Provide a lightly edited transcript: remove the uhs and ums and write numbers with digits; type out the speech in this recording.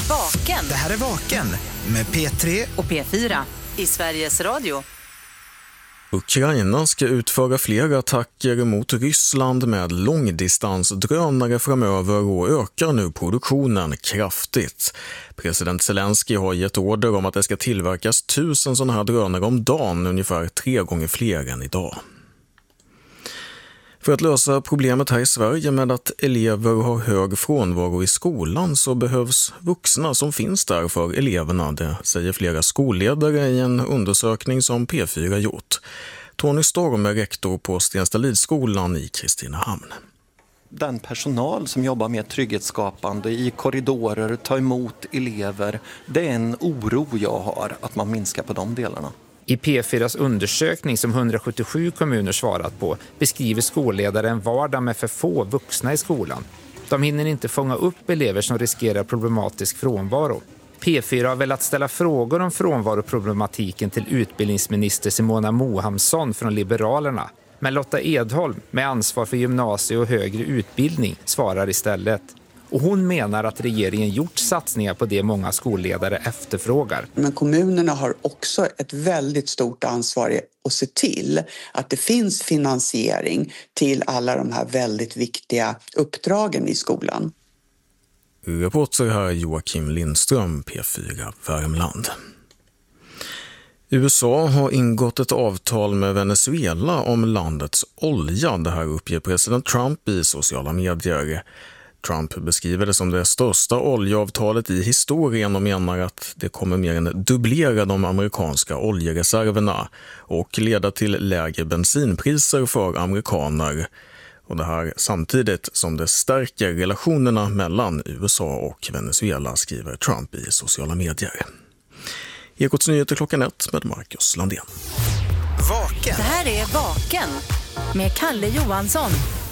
Vaken. Det här är Vaken med P3 och P4 i Sveriges Radio. Ukraina ska utföra fler attacker mot Ryssland med långdistansdrönare framöver och ökar nu produktionen kraftigt. President Zelensky har gett order om att det ska tillverkas 1000 sådana här drönare om dagen, ungefär 3 gånger fler än idag. För att lösa problemet här i Sverige med att elever har hög frånvaro i skolan så behövs vuxna som finns där för eleverna, det säger flera skolledare i en undersökning som P4 gjort. Tony Storm är rektor på Stenstalidsskolan i Kristinehamn. Den personal som jobbar med trygghetsskapande i korridorer, ta emot elever, det är en oro jag har att man minskar på de delarna. I P4s undersökning som 177 kommuner svarat på beskriver skolledare en vardag med för få vuxna i skolan. De hinner inte fånga upp elever som riskerar problematisk frånvaro. P4 har velat ställa frågor om frånvaroproblematiken till utbildningsminister Simona Mohamsson från Liberalerna. Men Lotta Edholm, med ansvar för gymnasie- och högre utbildning, svarar istället. Och hon menar att regeringen gjort satsningar på det många skolledare efterfrågar. Men kommunerna har också ett väldigt stort ansvar att se till att det finns finansiering till alla de här väldigt viktiga uppdragen i skolan. Reporter här Joakim Lindström, P4 Värmland. USA har ingått ett avtal med Venezuela om landets olja. Det här uppger president Trump i sociala medier. Trump beskriver det som det största oljeavtalet i historien och menar att det kommer mer än dubblera de amerikanska oljereserverna och leda till lägre bensinpriser för amerikaner. Och det här samtidigt som det stärker relationerna mellan USA och Venezuela, skriver Trump i sociala medier. Ekots nyheter 1:00 med Marcus Landén. Vaken. Det här är Vaken med Kalle Johansson.